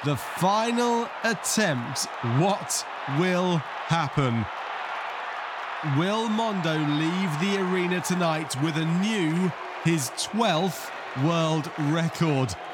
The final attempt. What will happen? Will Mondo leave the arena tonight with his 12th world record?